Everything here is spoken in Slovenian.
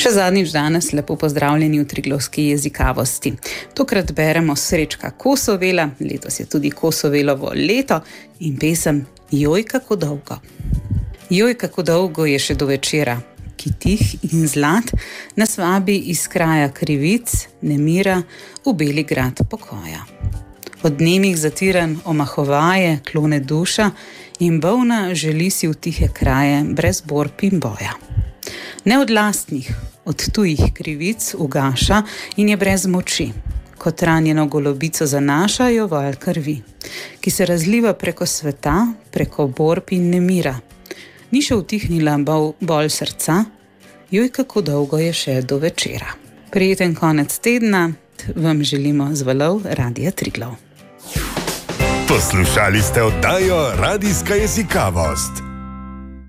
Še zadnjič danes lepo pozdravljeni v Triglavski jezikavosti. Tokrat beremo Srečka Kosovela, letos je tudi Kosovelovo leto in pesem Joj, kako dolgo. Joj, kako dolgo je še do večera, ki tih in zlat nas vabi iz kraja krivic, nemira v beli grad pokoja. Od nemih zatiran omahovaje, klone duša in bolna želi si v tihe kraje brez borb in boja. Ne od lastnih, od tujih krivic ugaša in je brez moči. Kot ranjeno golobico zanaša jo val krvi, ki se razliva preko sveta, preko borb in nemira. Ni še utihnila bolj srca, joj, kako dolgo je še do večera. Prijeten konec tedna vam želimo z valov Radia Triglav. Poslušali ste oddajo Radijska jezikavost.